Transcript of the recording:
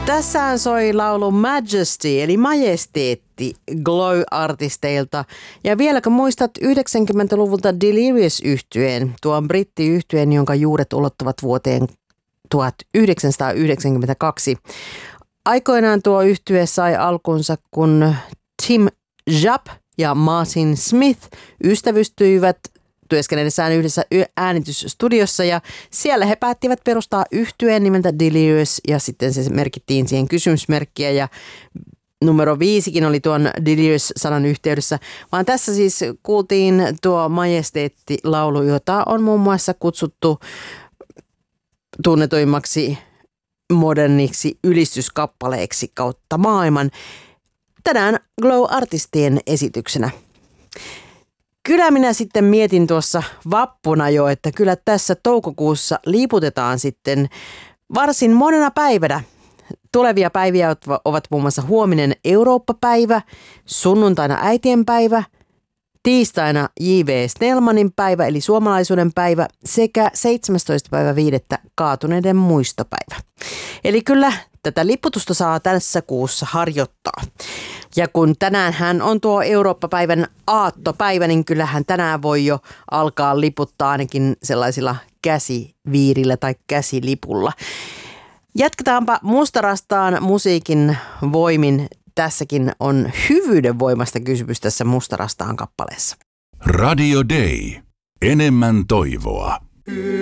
Tässähän soi laulu Majesty eli Majesteetti Glow-artisteilta. Ja vieläkö muistat 90-luvulta Delirious-yhtyeen, tuon brittiyhtyeen, jonka juuret ulottuvat vuoteen 1992. Aikoinaan tuo yhtye sai alkunsa, kun Tim Japp ja Martin Smith ystävystyivät työskennellessään yhdessä äänitysstudiossa ja siellä he päättivät perustaa yhtyeen nimeltä Delirious ja sitten se merkittiin siihen kysymysmerkkiä ja numero 5kin oli tuon Delirious-sanan yhteydessä, vaan tässä siis kuultiin tuo Majesteetti-laulu, jota on muun muassa kutsuttu tunnetuimmaksi moderniksi ylistyskappaleeksi kautta maailman. Tänään Glow-artistien esityksenä. Kyllä minä sitten mietin tuossa vappuna jo, että kyllä tässä toukokuussa liputetaan sitten varsin monena päivänä. Tulevia päiviä ovat muun muassa huominen Eurooppa-päivä, sunnuntaina äitienpäivä, tiistaina J.V. Snellmanin päivä eli suomalaisuuden päivä sekä 17.5. kaatuneiden muistopäivä. Eli kyllä tätä liputusta saa tässä kuussa harjoittaa. Ja kun tänään hän on tuo Eurooppa-päivän aattopäivä, niin kyllähän tänään voi jo alkaa liputtaa ainakin sellaisilla käsiviirillä tai käsilipulla. Jatketaanpa Mustarastaan musiikin voimin. Tässäkin on hyvyyden voimasta kysymys tässä Mustarastaan kappaleessa. Radio Day. Enemmän toivoa.